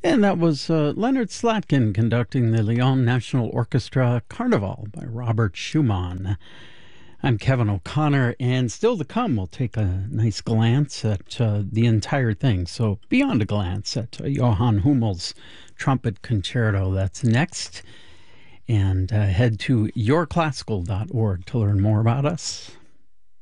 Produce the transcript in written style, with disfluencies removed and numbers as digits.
And that was Leonard Slatkin conducting the Lyon National Orchestra Carnival by Robert Schumann. I'm Kevin O'Connor, and still to come, we'll take a nice glance at the entire thing. So, beyond a glance at Johann Hummel's Trumpet Concerto. That's next. And head to yourclassical.org to learn more about us.